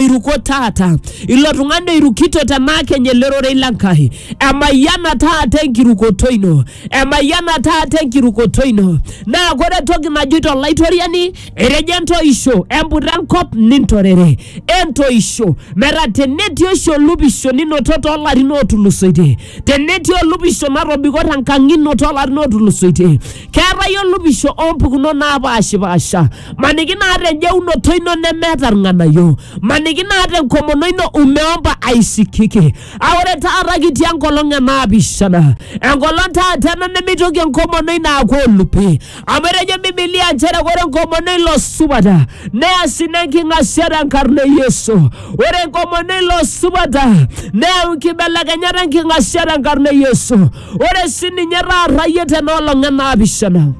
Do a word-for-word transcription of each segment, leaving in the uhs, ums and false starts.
oiruko taata ilo tung'ani oirukito tenake nyelerore ilankai emayiana taata enkirukotoino emayiana taata enkirukotoino naa kore toki najoito olaitoriani erejento isho emputa enkop nintorere entoisho mera tenetii oshi olupisho ninoto toolarin ootulusoitie tenetii olupisho natobiko tenkang'ino toolarin ootulusoitie keetai olupisho oompukunot naapaashipaasha maniki naata enjeunoto ino nemeeta irng'anayio maniki naata enkomono ino umeomba aisikiki ore taata kitii enkolong' enaapishana enkolong' taata ena nemitoki enkomono ino aaku olupe amu etejo Biblia nchere ore enkomono ilo supata neasini enking'asiata enkarna e Yesu ore enkomono ilo supata neyau enkibelekenyata enking'asiata enkarna e Yesu ore sininye taata yie tenolong' enaapishana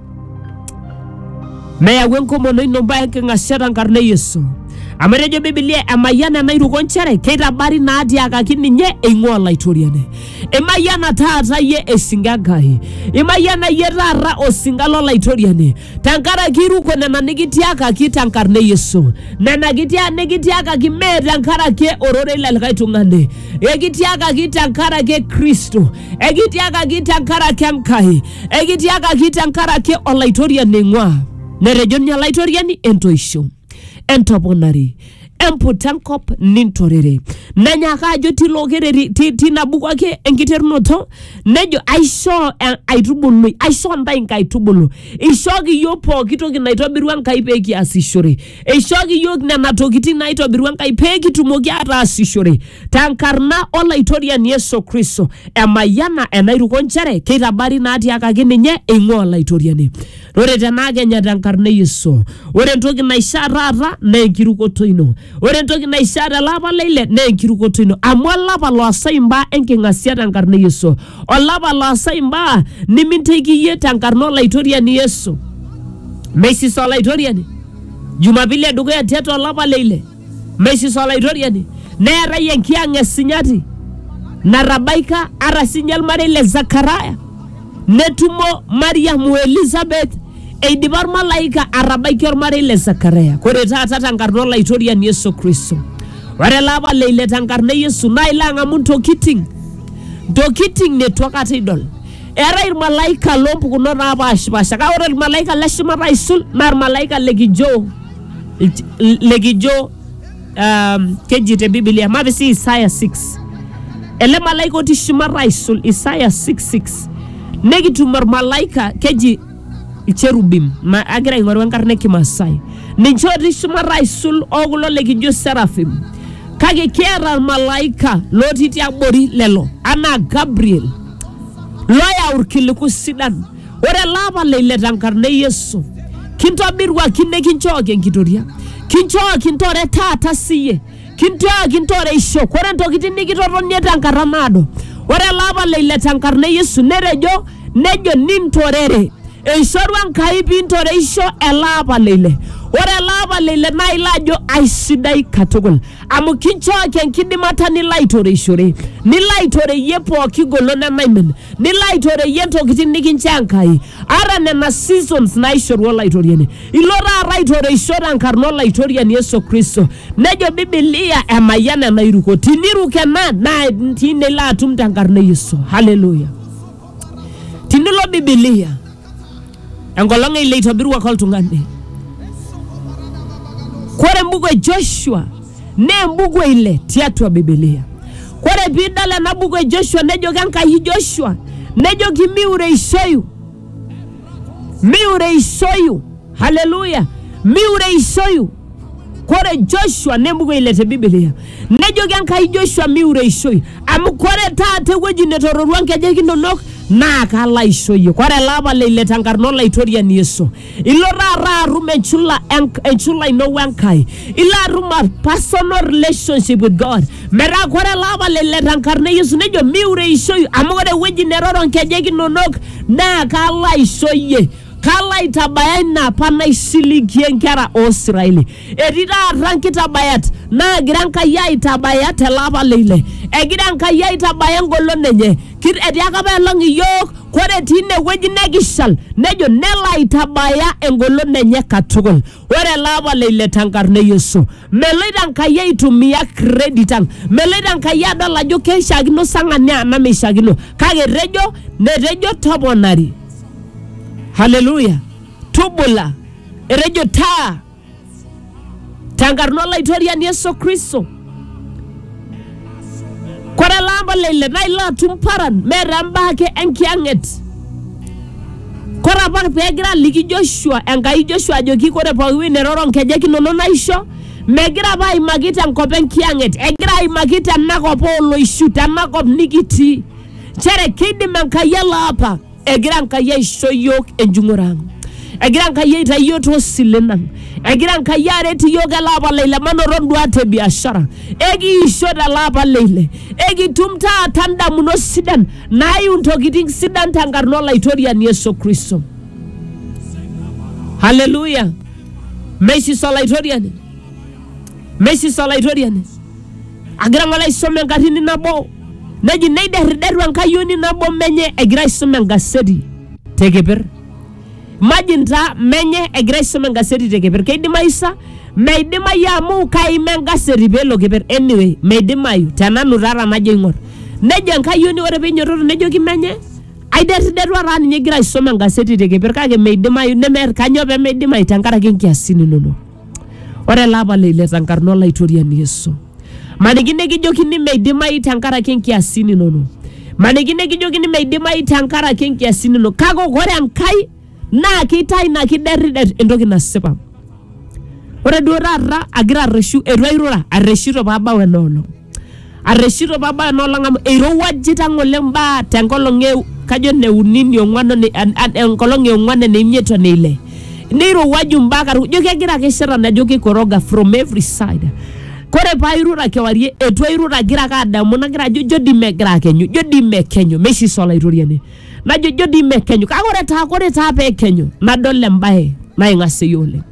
meyau enkomono ino mbaya enking'asiata enkarna e Yesu amu etejo Biblia emayiana enairuko nchere keitabari naatiakaki ninye eing'ua olaitoriani emayiana taata yie esinga Enkai emayiana yie taata osinga lolaitoriani tenkaraki iruko nena nikitiakaki tenkarna e Yesu nena nikitiakaki mee tenkaraki orore le likae tung'ani ekitiakaki tenkaraki Kristo ekitiakaki tenkaraki Enkai ekitiakaki tenkaraki olaitoriani eing'ua netejo ninye olaitoriani entoisho entoponari emputa enkop nintorere nenyaka ajo tilo kereri tinabuku ake enkiterunoto nejo aisho aitubului aisho ntai nkaitubulu ishoki yiok pooki toki naitobiru Enkai pee kiasishore ishoki yiok nena tokitin naitobiru Enkai pee kitumoki ataasishore tenkarna olaitoriani Yesu Kristo emayiana enairuko nchere keitabari naatiakaki ninye eing'ua olaitoriani ore tenakenya tenkarna Yesu ore entoki naishaa taata naa enkirukoto ino ore entoki naishaa telapa leile naa enkirukoto ino amu olapa loosai imbaa enking'asiata enkarna Yesu olapa loosai imbaa niminteki yie tenkarna olaitoriani Yesu meisis olaitoriani Jumapili edukuya tiatua olapa leile meisis olaitoriani neetai enkiang' esinyati natabaika ara sinye ormarei le Zakaria netumo Mariam Elizabeth eidipa ormalaika atabaiki ormarei le Zakaria kore taata tenkarna olaitoriani Yesu Kristo ore elapa leile tenkarna Yesu naa ilo ang'amu ntokiting ntokiting netu aikata idol era irmalaika loompukunot naapaashipaasha kake ore irmalaika leshumata aisul naa irmalaika lekijo lekijo um, keji te Biblia mapisi Isaiah six ele malaika otii shumata aisul Isaiah six six nekitum irmalaika keji cherubim ma agira ing'oru enkarna Kimasai ninche otii shumata aisul okulo lekijo seraphim kake keeta irmalaika lotii tiabori lelo anaa Gabriel loyau irkiliku sidan ore elapa leile tenkarna Yesu kintobiruaki nekinchooki enkitoria kinchooki ntore taata siyie kinchooki ntore isho ore ntokitin nikitotonie tenkata naado ore elapa leile tenkarna Yesu nerejo nejo nintorere eishoru Enkai piintore isho elapa leile ore elapa leile naa ilo ajo aisidai katukul amu kinchooki enkidimata nilo aitorishore nilo aitoreyie pooki golon nemaimin nilo aitoreyie ntokitin nikinchoo Enkai ara nena seasons naishoru olaitoriani ilo taata aitoreisho tenkarna olaitoriani Yesu Kristo nejo Biblia emayiana enairuko tiniruko ena naa tine ilo atum tenkarna Yesu haleluya tinilo Biblia enkolong' ile itobiruaki oltung'ani kore embuku e Joshua nee embuku ile tiatua Biblia kore piidala ena buku e Joshua nejo Enkai Joshua nejo kimiureishoyu miureishoyu haleluya miureishoyu kore Joshua nee embuku ile te Biblia nejo Enkai Joshua miureishoyu amu kore taata ewueji netororua nkejek inonok naa kala ishoyie kore elapa leile tenkarna olaitoriani Yesu ilo taata atum enchula enchula ino Enkai ilo atum a personal relationship with God metaa kore elapa leile tenkarna Yesu nejo miureishoyu amu ore ewueji neroro nkejek inonok naa kala ishoyie kala itabaya ina apa naisiligie nkera oosiraeli etii taata nkitabayat naagira Enkai aitabaya telapa leile egira Enkai aitabaya engolon enye etiaka paelong iyiok kore tine wueji negishal nejo nelo aitabaya engolon enye katukul. Ore lapa leile tenkarna Yesu meloita Enkai aitumia credit ang, meloita Enkai adol ajo keishiakino sang'ania nemeishiakino kake etejo netejo toponari. Hallelujah. Tubula etejo taa tenkarna Olaitoriani Yesu Kristo. Kore lapa leile naila tumparan meeta mbake enkianget. Kore apa pegira aliki Joshua Enkai Joshua ajoki kore pooki neroro nkejek inono naisho megira apa aimaki tenkop enkianget, egira aimaki tenakop oloishu tenakop nikitii. Nchere kidim Enkai elapa egira Enkai aisho yiok enjung'ore ang', egira Enkai aitayu yiok toosilen ang', egira Enkai aret yiok elapa leile manoto nduat e biashara, ekiisho telapa leile, ekitum taata ndamunot sidan naayiu ntokitin sidan tenkarna Olaitoriani Yesu Kristo. Hallelujah. Mesis Olaitoriani, Mesis Olaitoriani agira ng'ole aisoma enkatini nabo neji neiderrideru enkayioni nabo menye egira aisoma engaseti tekeper. Imagine taa menye egira aisoma engaseti tekeper. Keidimayu sa? Meidimayu amu kaima engaseti peelo keper. Anyway, meidimayu tenanu taata najo aing'or. Nejo enkayioni ore peinyototo nejoki menye aiderrideru taa ninye egira aisoma engaseti tekeper kake meidimayu nemeer kanyoo pemeidimayu tenkaraki nkiasin inonok. Ore lapa leile tenkarna Olaitoriani Yesu. Maniki kijokini meidimayu tenkaraki nkiasin inonok. Maniki kijokini meidimayu tenkaraki nkiasin inonok. Kake ore Enkai naa kitai na kiderrider entoki nasipa. Ore duo taata agira arreshu eitu airura arreshito paabau enoolong. Arreshito paabau enoolong amu eirowuajita ng'ole mbaa tenkolong e kajo neuni niong'uan enkolong e ong'uan neimiet neile. Neirowuaju mbaa karu jo kegira kesheta najo kikoroga from every side. Kore pairura kewarie etu airura gira kadamu nagira ajo jodi megira kenyu jodi mekenyu Mesis Olaitoriani. Najo jodi mekenyu kake ore taa kore taa pekenyu nadol embae naing'asie oleng.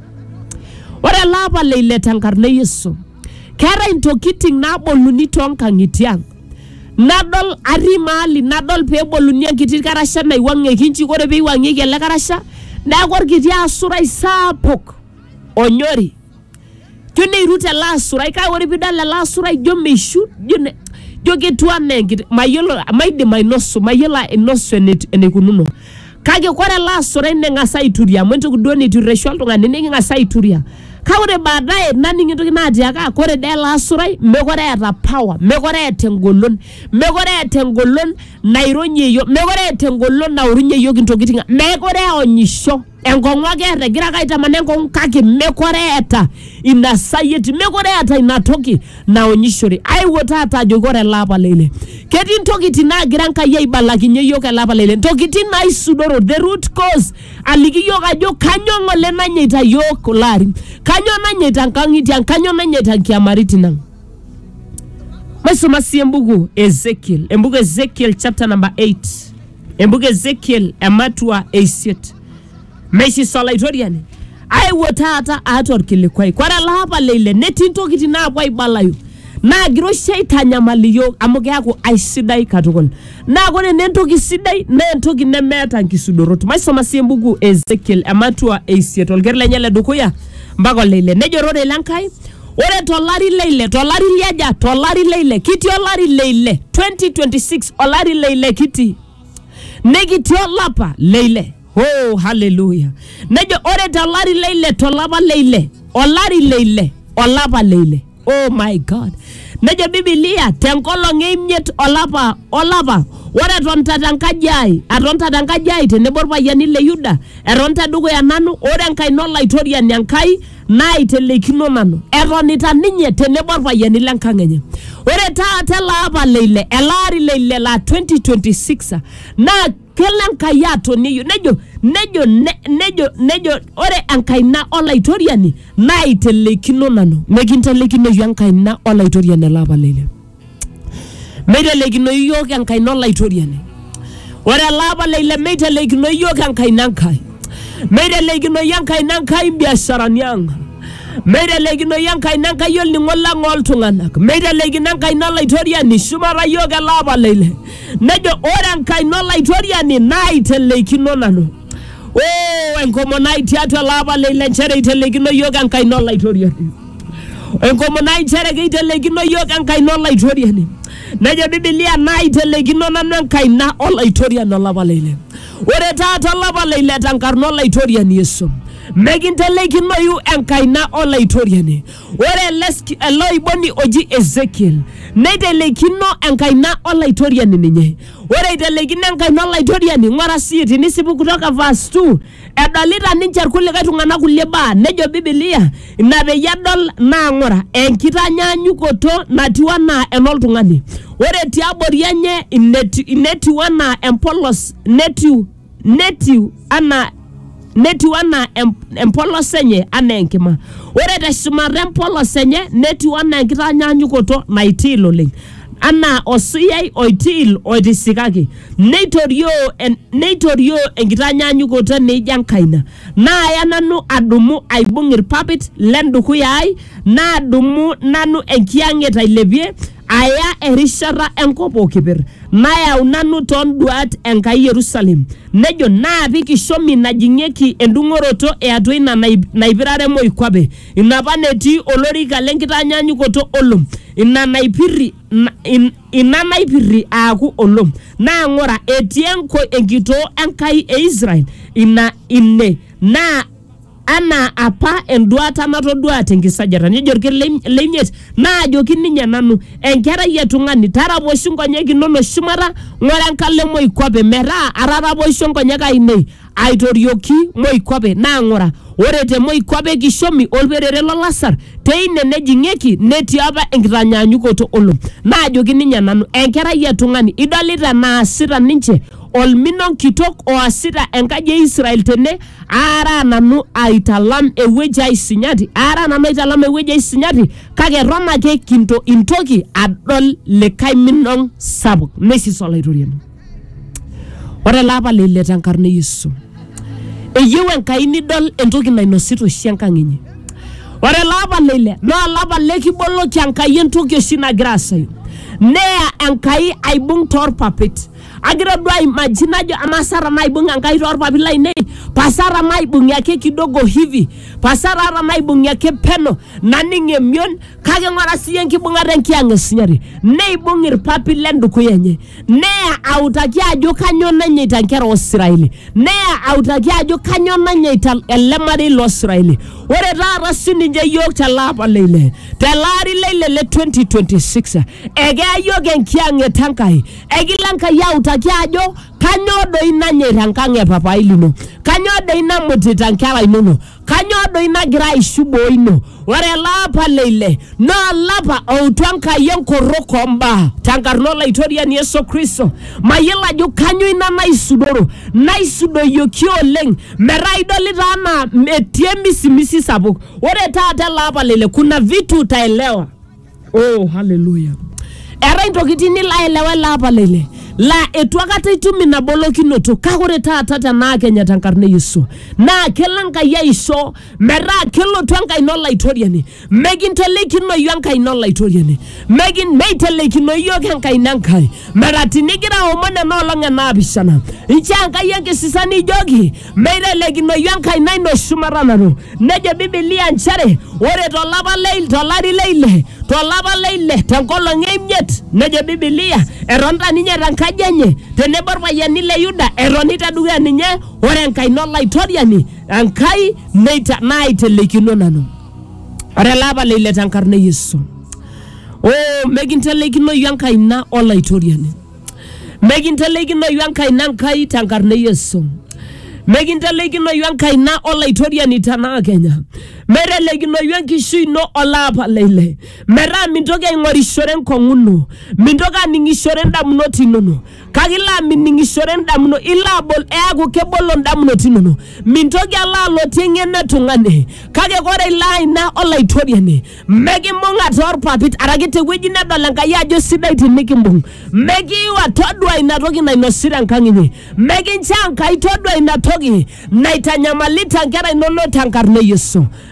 Ore lapa leile tenkarna Yesu keetai ntokitin naaboluni toonkang'itie ang'. Nadol atii mahali nadol peeboluni enkiti karasha naiwang'ieki nchi kore peiwang'ieki ele karasha neeku orkiti asurai saapuk onyori. Jo neirut ele asurai kake ore piidol ele asurai jo meishu jo ketiu anaa enkiti mayiolo maidim ainosu mayiolo ainosu eneikununo. Kake kore ele asurai neng'as aituria amu entoki duo neitu irreshu oltung'ani neking'as aituria. Kake ore baadaye naning' entoki naatiaka kore dee ele asurai mekure eeta power, mekure eeta engolon, mekure eeta engolon naironyie yiok, mekure eeta engolon naorunye yiok intokitin, mekure eonyisho. Enkong'u ake eeta egira ake aitaman enkong'u kake mekure eeta ina sayieti, mekure eeta ina toki naonyishore. Aewuo taata ajo kore elapa leile ketii ntokitin naagira Enkai aibalakinye yiok elapa leile, ntokitin naisudoro the root cause aliki yiok ajo kanyoo ng'ole nanyeita yiok kulo arin, kanyoo nanyeita nkang'itie ang', kanyoo nanyeita nkiamaritin ang'. Maisoma sii embuku Ezekiel, embuku Ezekiel chapter number eight, embuku Ezekiel ematua eiset. Mesis Olaitoriani aewuo taata aata orkilikwai kore lapa leile netii ntokitin naapuo aibalayu naagira oshi aitanyamal yiok amu keaku aisidai katukul. Naa kore nentoki sidai naa entoki nemeeta nkisudorot. Maisoma sii embuku Ezekiel ematua eiset olker lenye ledukuya mpaka leile. Nejo ore Enkai ore tolari leile tolari liaja tolari leile kitii olari leile twenty twenty-six olari leile kitii nekitii olapa leile. Oh, hallelujah. Nejo ore tolari leile tolapa leile olari leile olapa leile. Oh my God. Nejo Biblia tenkolong eimiet olapa olapa ore etonta tenkaji ai atonta tenkaji ai tenebo orpayiani le Yuda etonta dukuya nanu ore Enkaina Olaitoriani Enkai naitelekino nanu etonita ninye tenebo orpayiani lenkang' enye. Ore taata ele apa leile ele ari leile la twenty twenty-six naa kelo Enkai atoni nejo nejo nejo nejo ore Enkaina Olaitoriani naitelekino nanu mekintelekino yiok Enkaina Olaitoriani ele apa leile. Meitelekino yiok Enkaina Olaitoriani. Ore ele apa leile meitelekino yiok Enkaina Enkai. Meitelekino yiok Enkaina Enkai biasharani ang'. meitelekino Enkai nenkai olning'o lang' oltung'anak, meitelekino Enkaina Olaitoriani shumata yiok ele apa leile, nejo ore Enkaina Olaitoriani naitelekino nanu. Oh, enkomonai tiatua ele apa leile nchere itelekino yiok Enkaina Olaitoriani. Enkomonai nchere keitelekino yiok Enkaina Olaitoriani. Nejo Biblia naitelekino nanu Enkaina Olaitoriani olapa leile. Ore taata olapa leile tenkarna Olaitoriani Yesu, mekintelekinoyu Enkaina Olaitoriani. Ore ele oiboni oji Ezekiel neitelekino Enkaina Olaitoriani ninye. Ore itelekino Enkaina Olaitoriani ng'ura sii tenisipu kutoka verse two, edolita ninche irkulikae tung'anak kulie baa, nejo Biblia ina peyie edol naa ng'ura enkitanyanyukoto natiu enaa enoltung'ani. Ore tiabori enye netiu enaa empolos, netiu netiu enaa netiu enaa empolos enye enaa enkima. Ore teshumata empolos enye netiu enaa enkitanyanyukoto naitil oleng, anaa osuyai oitil oitisikaki. Neitorio en, neitorio enkitanyanyukoto neija Enkaina. Naaya nanu adumu aibung' irpapit lendukuya ai, naadumu nanu enkiang'et ailepie aya erishata enkop okipir, nayau nanu toonduat Enkai Yerusalem. Nejo naapik ishomi najing'ieki endung'oroto eatua ina naipirare moikwape, ina apa netii olorika lenkitanyanyukoto olom, ina naipirri in, ina naipirri aaku olom. Naa ng'ura etii enko enkitoo Enkai e Israel ina ine naa ana apa enduata natodua tenkisajata. Nejo leimiet naajoki ninye nanu enkerai etung'ani taraposhi nkonyek inono shumata ng'ura enkalo moikwape metaa ataraposho nkonyek ainei aitorioki moikwape. Naa ng'ura ore te moikwape kishomi olperere lolasar teine nejing'ieki netii apa enkitanyanyukoto olom. Naajoki ninye nanu enkerai etung'ani idolita naasita ninche olmino kitok oasita enkaji e Israel tene, ara nanu aitalam ewueji aisinyati, ara nanu aitalam ewueji aisinyati, kake eton ake kinto intoki adol likae minong sapuk. Mesis Olaitoriani. Ore lapa leile tenkarna Yesu, eyieu Enkai nidol entoki nainosita oshi enkang' inyi. Ore lapa leile naa lapa lekiboloki Enkai entoki oshi nagira asayu. Neya Enkai aibung' toorpapit. Agira duo imagine ajo amasara naibung' Enkai toorpapit lainei, pasara maibung'i ake kidogo hivi, pasara ara maibung'i ake peno naning' emion, kake ng'ura siiyie enkibung'ata enkiang' esinyati. Neibung' irpapit lendukuya enye, neya autaki ajo kanyo nanyeita nkera oosiraeli, neya autaki ajo kanyo nanyeita ele marei loosiraeli. Ore taata sininche yiok teleapa leile, telaari leile le twenty twenty-six, ekeya yiok enkiang' etenkai, egila Enkai autaki ajo kanyo doi nanyeita enkang' e papai lino, kanyo doi namutita nkera inono, kanyo doi nagira aishu boo ino. Ore lapa leile naa lapa outu Enkai enkorok ombaa tenkarna Olaitoriani Yesu Kristo. Mayiolo ajo kanyo ina naisudoro, naisudoyoki oleng metaa idolita anaa metii emisimisi sapuk. Ore taata lapa leile kuna vitu utaelewa. Oh, hallelujah. Era intokitin nilaelewa lapa leile la etu akata itumi nabolokinoto, kake ore taata tenaa Kenya tenkarna Yesu naa kelo Enkai aisho metaa kelotu Enkaina Olaitoriani, mekintelekino yiok Enkaina Olaitoriani, mekin meitelekino yiok Enkaina Enkai metaa tinigira aomon enoolong' enaapishana incho Enkai enkisisa nijoki meitelekino yiok Enkaina ino shumata nanu. Nejo Biblia nchere ore tolapa leile tolari leile tolapa leile tenkolong' emiet, nejo Biblia etonita ninye tenkaji enye tenebo orpayiani le Yuda, etonita dukuya ninye ore Enkaina Olaitoriani Enkai neita naitelekino nanu. Ore lapa leile tenkarna Yesu, oh mekintelekino yiok Enkaina Olaitoriani, mekintelekino yiok Enkaina Enkai tenkarna Yesu, mekintelekino yiok Enkaina Olaitoriani tenaa Kenya, meitelekino yiok enkishui ino olapa leile metaa mintoki aing'orishore enkong'u ino, mintoki aning'ishore indamunot inono, kake ilo amining'ishore indamunot, ilo abol eaku kebolo indamunot inono, mintoki alo alotie eng'eno etung'ani, kake ore ilo Aina Olaitoriani mekimbung'a toorpapit araki tewueji nedol Enkai ajo sidai tenikimbung', mekiiwa todua ina toki nainosita enkang' inyi, mekincho Enkai todua ina toki naitanyamalita nkera inono tenkarna Yesu,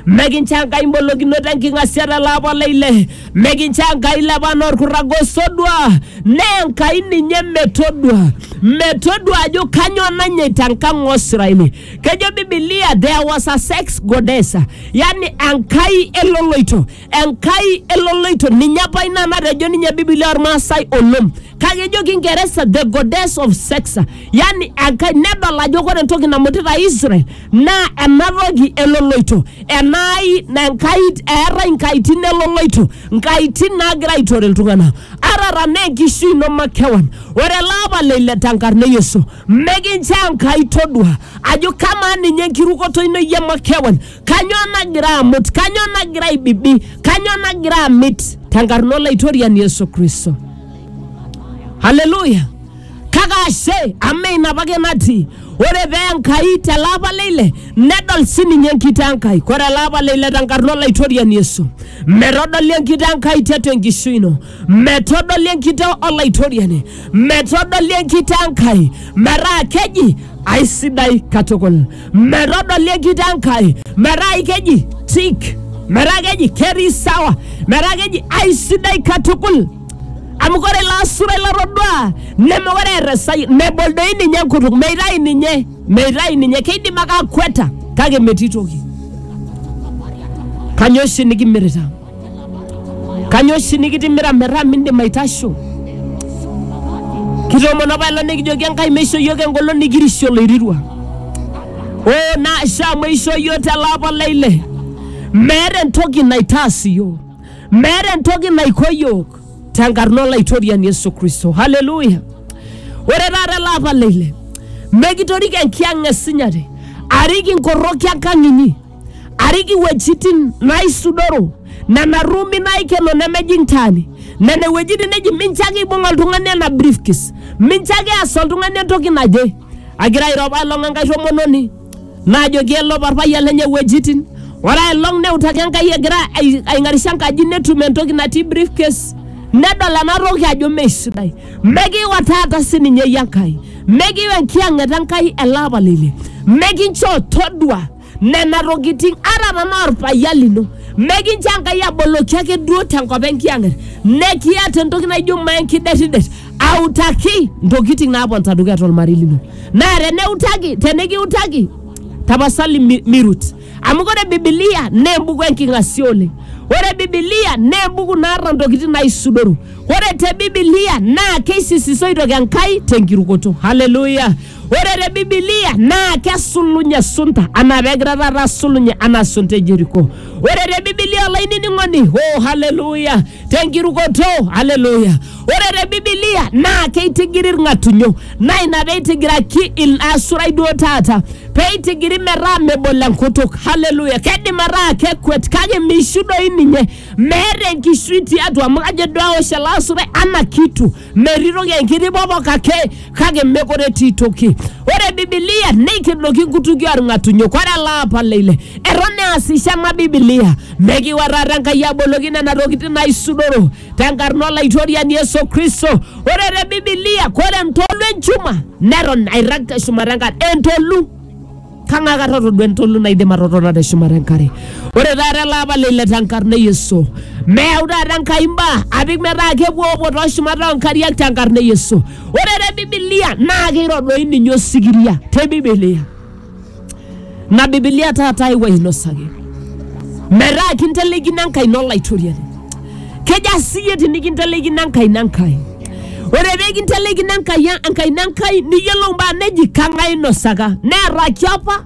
mekincha Enkai mbolokinoto enking'asiata lapa leile, mekincha Enkai lepanor kuragosodua, ne Enkai ninye metodua, metodua ajo kanyo nanyeita nkang Israeli. Kejo Biblia there was a sex goddess, yani Enkai eloloito, Enkai eloloito, ninye apa ina natejo ninye Biblia ormaasai olom. Kagejo Kingeresa the goddess of sex, yani Enkai nedol ajo kore entoki namutita Israel na enatoki eloloito, enai na Enkai era nkaitin eloloito, nkaitin nagira aitore iltung'anak. Arara ne nkishui ino makewan, ore lapa leile tenkarne Yesu, mekincha Enkai todua ajo kama ninye enkirukoto ino yie makewan, kanyo nagira amut, kanyo nagira ibibi, kanyo nagira amit tenkarne olaitorian Yesu Kristo. Hallelujah. Kaga she amen abage nati. Ore be Enkai te lapa leile nedol sininye nkita Enkai. Kore lapa leile tenkarne olaitorian Yesu. Metodoli nkita Enkai tiatua enkishui ino. Metodoli nkita olaitorian. Metodoli nkita Enkai. Meraa keji aisidai katukul. Metodoli nkita Enkai. Meraa keji tik. Meraa keji keri sawa. Meraa keji aisidai katukul. Amukore la sura la rodwa nemore resai meboldo ninye kutuk meirai ninye meirai ninye keidi maka kweta kage metitoki kanyoshi nikimirita kanyoshi nikitimira mera minde maitasho kitomo na balo nikijoki Enkai meisho yoke ngolo nikirisho loirirwa o na sha meisho yote lapa leile mere ntoki naitasi yo mere ntoki naikoyok tenkarne olaitorian Yesu Kristo. Hallelujah. Ore rare lapa leile megitorik enkiang esinyare ariki nkoroki ankang'ini ariki wejitin naisudoro nana rumi naikeno nemejing tani nene wejitin neji minchaki ibung'a oltung'ani ena briefcase minchaki asa oltung'ani entoki naje agira airopa elong Enkai tomononi naajoki elo parpayian lenye wejitin ore elong neutaki Enkai egira aing'arisha enkaji netum entoki natii briefcase nedol enatoki ajo meisidai mekiwa taata sininye Enkai mekiwa enkiang'et Enkai elapa leile mekincho todua nena tokitin ara nana orpayian lino mekincho Enkai aboloki ake duo tenkop enkiang'et nekiata entoki naijo maenkidet autaki ntokitin naaponita dukuya tolmarei lino naa teneutaki tenekiutaki tapasali mirut amu kore Biblia ne embuku enking'asia oleng. Ore Biblia ne embuku naata ntokitin naisudoro. Ore te Biblia naa keisisiso itoki Enkai tenkirukoto. Hallelujah. Ore te Biblia naa kesulunye sunta ana pegira taata sulunye ana sunta Jeriko. Ore te Biblia olainining'oni oh hallelujah tenkirukoto hallelujah. Ore te Biblia naa keitigiri irng'atunyo naa ina peitigiraki asurai duo taata peitigiri meraa mebol enkutuk hallelujah. Keidim meraa kekwet kake meisudoi ninye meeta enkishui tiatua amu kajo duo awosh ele asurai ana kitu meritoki enkiti popok ake kake mekore etii toki. Ore Biblia neikidoki nkutuki orng'atunyo kore elapa leile eton easisho ena Biblia mekiwa taata Enkai aboloki nena tokitin naisudoro tenkarne olaitorian Yesu Kristo. Ore te Biblia kore entolu enchuma neton airag teshumata enkare entolu kang'aka totodua entolu naidim atotona teshumata enkare. Ore taata elapa leile tenkarne Yesu meyau taata Enkai mbaa apik metaa kepuo toshumata onkariak tenkarne Yesu. Ore te Biblia naa keiro doi ninye osikiria te Biblia na Biblia taata iwa inosaki metaa kintelekino Enkai nolaitorian keja siye tinikintelekino Enkai nankai. Ore pekintelekino Enkai Enkai nankai niyiolou mbaa neji kang'ai inosaka neeraki apa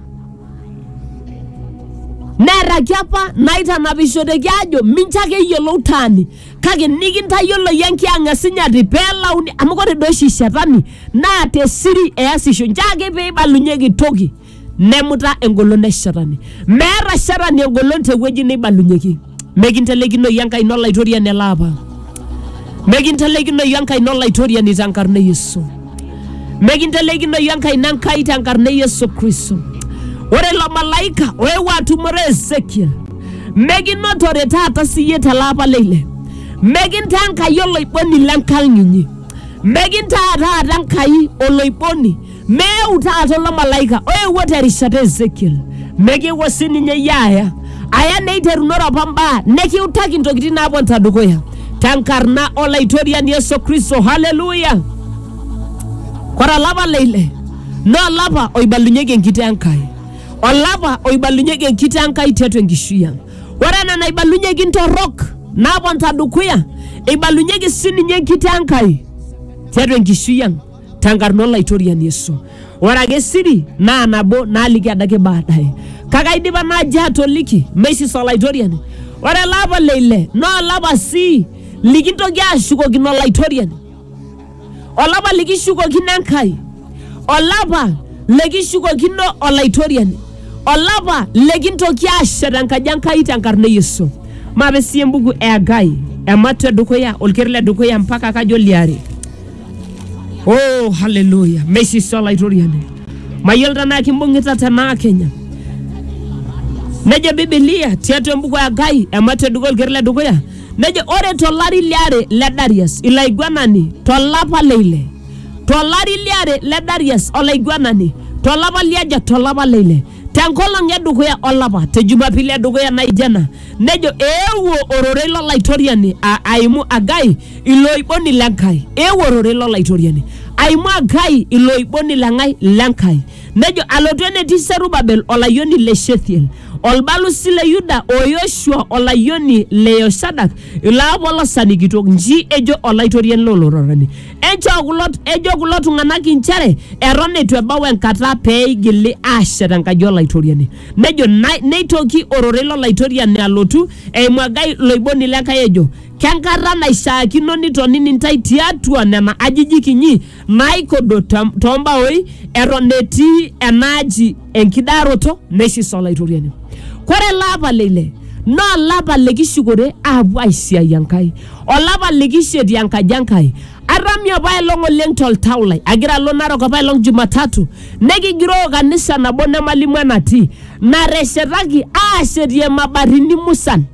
neeraki apa naitanapishoteki ajo minchake yiolou taani kake nikintayiolo enkiang esinyati peelauni amu kore doshi shetani naa tesiri easisho nchake peibalunyeki toki nemuta engolon eshetani meeta shetani engolon tewueji neibalunyeki mekintelekino Enkai nolaitorian elapa mekintelekino Enkai nolaitorian tenkarne Yesu mekintelekino Enkai nankai tenkarne Yesu Kristo. Ore lo malaika oewa atumore Ezekiel mekinotore taata siye telapa leile mekinta Enkai oloiboni lenkang inyi mekinta taata Enkai oloiboni meu taata lo malaika oewa terishata Ezekiel mekiwo sininye yaya aya neiterunora pamba nekiutaki ntokitin naaponta dukuya tankarna olaitorian Yesu Kristo. Hallelujah. Kora lapa leile no lapa oibalunyeki enkiti Enkai, olapa oibalunyeki enkiti Enkai tiatua enkishui ang'. Ore ena naibalunyeki ntorok naaponta dukuya eibalunyeki sininye enkiti Enkai tiatua enkishui ang' tankarna olaitorian Yesu. Ore ake siri naa nabo naaliki adake baadaye kake aidipa naaji atoliki mesis olaitorian. Ore lapa leile no lapa sii likintoki ashukokino olaitorian, olapa likishukokino Enkai, olapa lekishukokino olaitorian, olapa lekintoki ashet enkaji Enkai tenkarna Yesu. Maape sii embuku e Hagai emate dukuya olkerr le dukuya mpaka kajo liare. Oh, hallelujah. Mesis olaitorian. Mayiolo tenaa kimbung'ita tenaa Kenya. Nejo Biblia tiatua embuku e Hagai emate dukuya olkerr le dukuya. Nejo ore tolari liare le Darius ilaiguanani tolapa leile, tolari liare le Darius olaiguanani tolapa liaja tolapa leile tenkolong edukuya olapa te Jumapili edukuya naijana. Nejo eewuo ororei lolaitoriani aimu Hagai iloiboni lenkai, eewuo ororei lolaitoriani aimu Hagai iloiboni lengai lenkai. Nejo alotu enetii Serubabel olayioni le Shethiel, olbalusi le Yuda o Yoshua olayioni le Yosadak ilaapolosani kitok. Nji ejo olaitorian lolororani. Ejo kulo ejo kulo tung'anak inchere eton etu ebau enkata peigili ashet enkaji olaitoriani. Nejo neitoki ororei lolaitoriani alotu eimu Hagai loiboni lenkai ejo kenkata naishaakino nitonini ntai tiatua nena ajijik inyi naikodo tombaoi eton etii enaaji enkidaroto mesis olaitoriani. Kore lapa leile no lapa lekishukore aapuo aisiai Enkai, olapa lekishetie enkaji Enkai. Aramia paelong oleng toltau lai agira alo Narok apaelong Jumatatu nekigiroo kanisa nabo nemalimu enatii nareshetaki aashetie mabatini musan.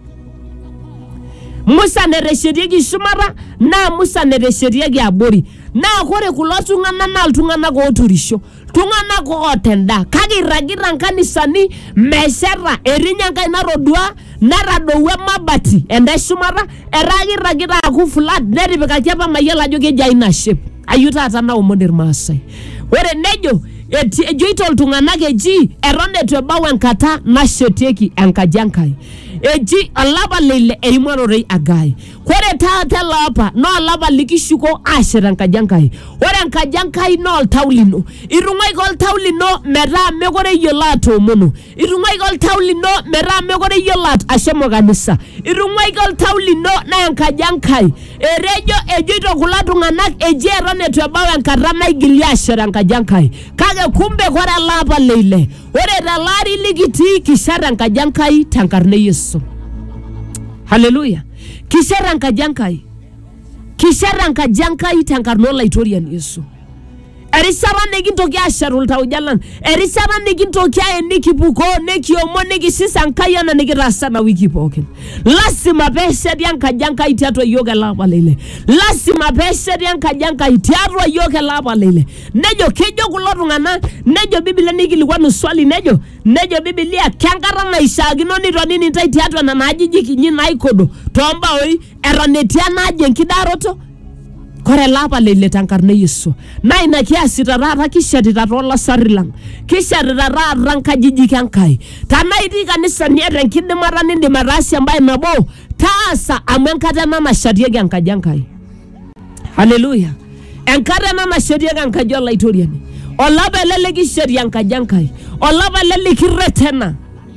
Musa nereshetieki shumata naa Musa nereshetieki abori. Naa kore kulo tung'anak naa iltung'anak ooturisho, tung'anak ootenda kake irragita nkanisani mesheta erinya Enkai narodua netadowua mabati enda shumata etaa kirragita aaku flat netipikaki apa mayiolo ajo keji ina shape. Ayieu taata naomon irmaasai. Ore nejo ejoito iltung'anak eji eton etu ebau enkata nashetieki enkaji Enkai. Eji olapa leile eimu ororei Hagai. Kore taata lapa no olapa likishuko ashet enkaji Enkai. Ore enkaji Enkai no oltau lino. Irung'aiki oltau lino metaa mekure iyiolo atoomono. Irung'aiki oltau lino metaa mekure iyiolo ashomo kanisa. Irung'aiki oltau lino na enkaji Enkai. Erejo ejoito kulo tung'anak eji eton etu ebau enkata naigili ashet enkaji Enkai. Kake kumbe kore lapa leile ore telari likitii kishet enkaji Enkai tenkarna Yesu. Hallelujah. Kishet enkaji Enkai. Kishet enkaji Enkai tenkarna olaitorian Yesu. Erishata nikintoki ashet iltaujalan, erishata nikintoki enikipuko nekiomon nekisisa Enkai ena nikitaasa na wiki pookin. Lasima peesheti enkaji Enkai tiatua yiok elapa leile. Lasima peesheti enkaji Enkai tiatua yiok elapa leile. Nejo kejo kulo tung'anak, nejo Biblia nikilikwanu swali nejo, nejo Biblia kenkata naishaakino nitonini ntai tiatua nena ajijik inyi naikodo tombaoi eton etii enaaji enkidaroto. Kore lapa leile tenkarna Yesu. Na ina kiasita taata kishetita toolasari lang. Kishetita taata nkajijik Enkai. Tanaa itii kanisa niata enkidimata nindim ataasie embaye nabo taasa amu enkata ena nashetieki enkaji Enkai. Hallelujah. Enkata ena nashetieki enkaji olaitoriani. Olapa ele likishetie enkaji Enkai. Olapa ele likirretena.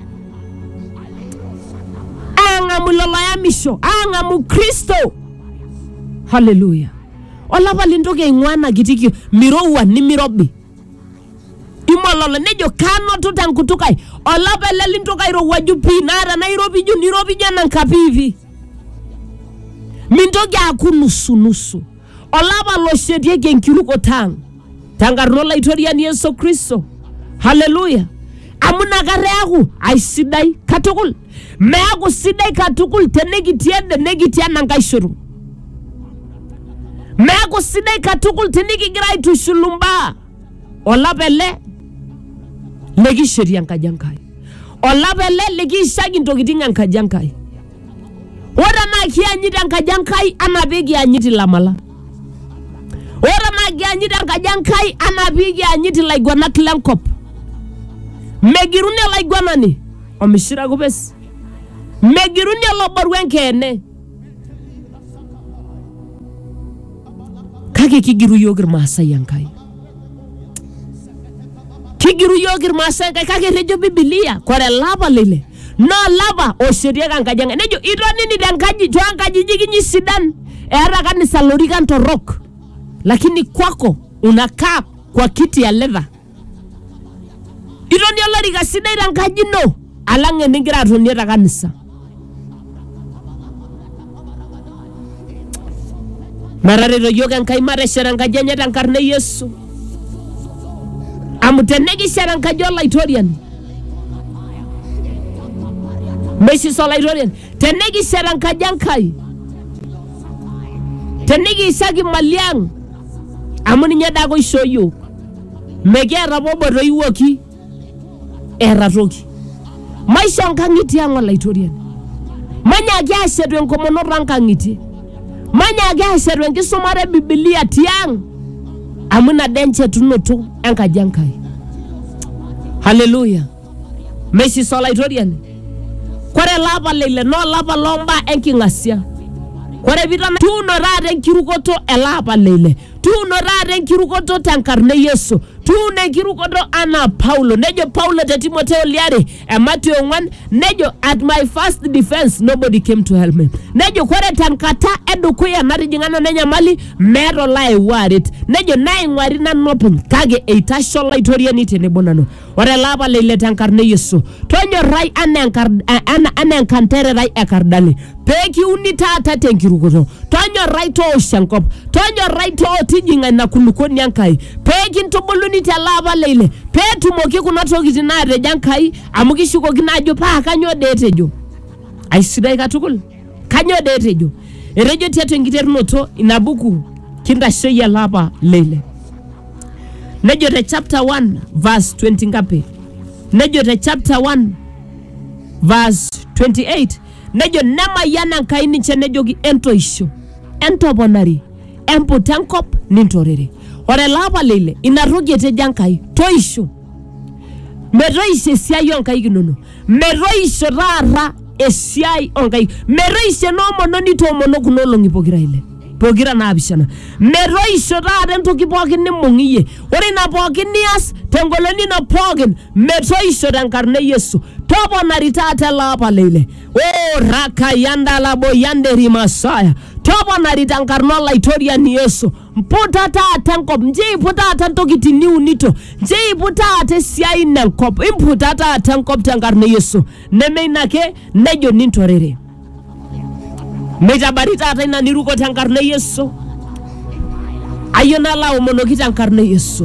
Ang'amu lelo ayamisho, ang'amu Kristo. Hallelujah. Olapa lintoki aing'uana kitiki mirowua nimirobi. Imololo nejo kanoto tenkutukai. Olapa ele lintoki airowuaju pii naata nairopiju niropiju enankapiivi. Mintoki aaku nusu nusu. Olapa loshetieki enkirukoto ang' tenkarna olaitoriani Yesu Kristo. Hallelujah. Amu nakata eaku aisidai katukul. Meaku sidai katukul tenekitii ende nekitii enankai shoto. Meaku sidai katukul tenikigira aitushulu mbaa. Olapa ele lekishetie enkaji Enkai. olapa ele likishaki ntokitin enkaji Enkai. Ore na kianyit enkaji Enkai ana piki anyit lamala. Ore na kianyit enkaji Enkai ana piki anyit laiguanak lenkop. Megiruni laiguanani omishira kupes. Megiruni loboru enkene. Kake kigiru yok irmaasai Enkai. Kigiru yok irmaasai kake rejo Biblia kore lapa lile. No lapa osherieka enkaji Enkai. Nejo itonini tenkaji to nkajijik inyi sidan. Era kanisa lorikan torok. Lakini kwako unakaa kwa kiti ya leather. Ironi olorika sidai tenkaji no alang enigira atonie te kanisa. Marareto yok Enkai matesheta enkaji enye tenkarna Yesu. Amu tenekisheta enkaji olaitoriani. Mesis olaitoriani. Tenekisheta enkaji Enkai. Tenekishaki maliang. Amu ninye dako isho yok. Mekiata bobo toiwoki. Eratoki. Maisha nkangiti ang olaitoriani. Manya kiashetu enkomonoto nkangiti. Manya kiashetu enkisumare Biblia tiang. Amuna denche tunoto enkaji Enkai. Hallelujah. Mesis olaitoriani. Kore lapa leile no lapa lomba enkingasia. Kore vitana tuno rade nkirukoto elapa leile. Tuno rade nkirukoto tankarne Yesu. Tuno nkirukoto ana Paulo. Nejo Paulo te Timotheo liare. And Matthew one. Nejo at my first defense nobody came to help me. Nejo kore tankata edu kuya nari jingana nenya mali. Mero lai warit. Nejo na ingwari na nopen. Kage eitasho laitoriani tenebonano. Ware lapa leile tankarne Yesu. Tonyo rai anenkantere rai ekardali. Peki unita atate nkirukoto. Tonyo rai to oshankop. Tonyo rai to otijinga na kulukoni Enkai. Peki ntobuluni lapa leile. Petu moki kuna toki zinare Enkai. Amukishuko kinajo pa kanyo detejo. Aisidai katukul. Kanyo detejo. Erejo tieto ngiterunoto inabuku kinda sheya lapa leile. Nejo te chapter one verse twenty ngapi. Nejo te chapter one verse twenty-eight. Nejo nema yana kaini chenejo ki ento isho. Ento bonari. Empo tankop nintorere. Ore lapa leile inaroge te Enkai toisho. Meroishe siai Enkai kinono. Meroishe rara esiai Enkai. Meroishe no mono ni to mono kunolongi pokira ile. Pokira na abishana. Meroishe rara entoki pookin nimungiye. Ore na pookin nias tengoloni na pookin meroishe tenkarne Yesu. Tobo naritata lapa leile. Oh raka yanda labo yande rimasaya. Tobo naritankarno laitoriani Yesu. Mputa tata nkop. Nje iputa tata ntokiti ni unito. Nje iputa tata siai na nkop. Imputa tata nkop tankarne Yesu. Neme inake nejo nintorere. Meja barita tata ina niruko tankarne Yesu. Ayona la umonoki tankarne Yesu.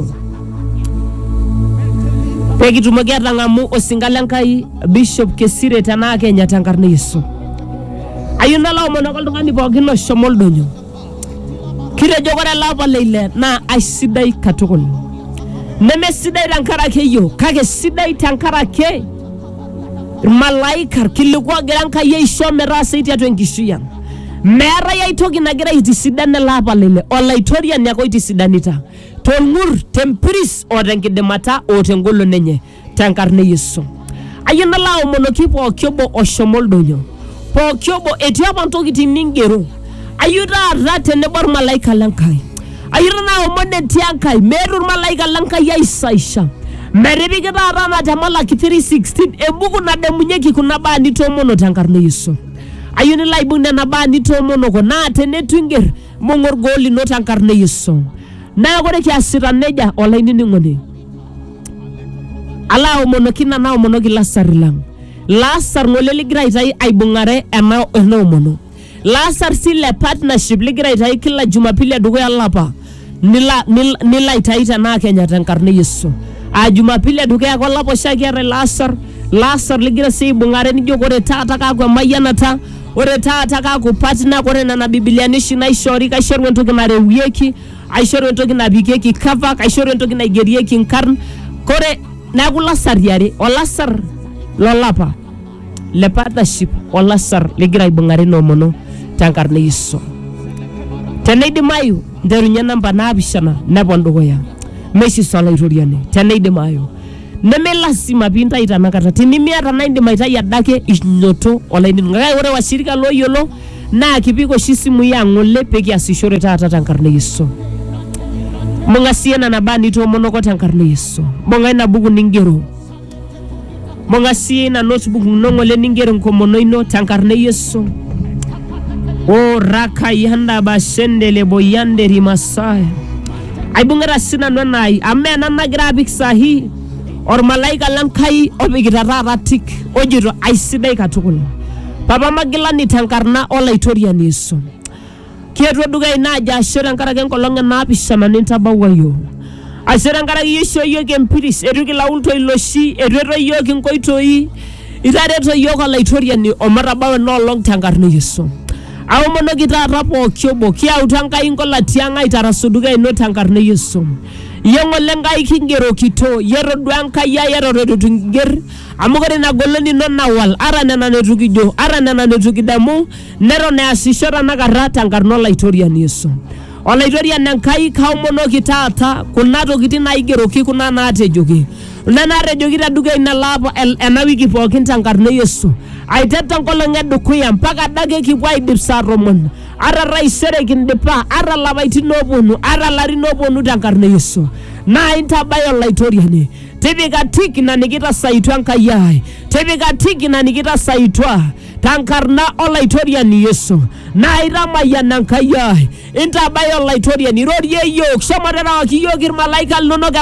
Peki tumogeta ngamu osingala Enkai Bishop Kesire tana Kenya tankarne Yesu. Ayuna la umonokol tungani pokino shomol donyo. Kire jogore lapa leile na aisidai katukul. Neme sidai tankarake yo. Kake sidai tankarake malaika kilikuwa geranka ye isho merasa iti atu enkishuyan. Mera ya itoki nagira iti sidane lapa leile. Olaitorian yako iti sidanita. Tolngur tempiris o tenkidemata o tengolo nenye tankarne Yesu. Ayuna la umonoki po kyobo o shomol donyo. Po kyobo etiapa ntokiti ningero. Ayuda rate nebor malaika Enkai. Ayuda na umone tiankai. Merur malaika Enkai ya isaisha. Meribikita rana tamala ki three sixteen. Ebuku na demunyeki kunaba nito mono tankarne Yesu. Ayuni laibu na naba nito mono ko na tenetu inger. Mongor goli no tankarne Yesu. Na gore kia siraneja ola ini ngone. Ala umono kina na umono ki lasar lang. Lasar ngole ligira itai aibungare ena ena umono. Lasar sile partnership ligira itai kila Jumapili adugo ya lapa. Nila nila, nila itaita na Kenya tankarne Yesu. A Jumapili adugo ya kwa lapo shakiare Lasar. Lasar ligira si bungare nijo kore tata kakwa mayana ta. Ore tata kakwa partner kore na na Biblia nishi na ishori. Kaishori wentoki na rewiyeki. Aishori wentoki na bikeki kava. Kaishori wentoki na igerieki nkarn. Kore na kula Lasar yare. O Lasar lolapa le partnership olasar ligira aibung'are nomono tenkarna Yesu. Teneidimayu nterunye namba naapishana nepon dukuya meishiso olaitoriani teneidimayu neme lasima pintai tanakata tinimiata na indim aitai adake inyoto olainining'o kake ore washirika loyiolo naa kipik oshi simui ang'ole pekiasishore taata tenkarna Yesu. Mong'asie nena baa nitomonoko tenkarna Yesu. Bong'ai ina buku ningero. Mong'asie ina notebook ino ng'ole ningero nkomono ino tenkarna Yesu. O raka yanda bashendele boyande rimasaya. Aibung'ira sinanu enai amen nagira apik sahi ormalaika lenkai opikita taata tik ojito aisidai katukul. Papa magilani tenkarna olaitoriani Yesu. Kietuo duka ina aja ashere nkaraki enkolong' naapishana nintabawua yiok. Ashere nkaraki Yesu yiok empiris etu kilaulto iloshi etu eto yiok inkoitoi itareto yiok olaitoriani omatabau enoolong' tenkarna Yesu. Aomonoki taata pooki obo kiauta Enkai nkolati ang' aitarasu duka ino tenkarna Yesu. Yeng'ole Enkai kingerokito yerodua Enkai ai eton etu kinger amu ore ina goloni ino nawal ara nena netu kijo ara nena netu kidamu neton easisho tanakata tenkarna olaitoriani Yesu. Olaitoriani Enkai kaomonoki taata kuna tokitin naigeroki kuna naatejoki nena naatejoki teduka ina lapa ena wiki pookin tenkarna Yesu. Aiteta nkolong' edukuya mpaka adake kipuo aidip saa tomon ara raisere kindipa ara lapaitin ooponu ara larin ooponu tenkarna Yesu. Naa intabai olaitoriani tipika tik ina nikitasaitwa Enkai ai tipika tik ina nikitasaitwa tenkarna olaitoriani Yesu. Naa itamayiana Enkai ai intabai olaitoriani rorie yiok shomo terewaki yiok irmalaika linonok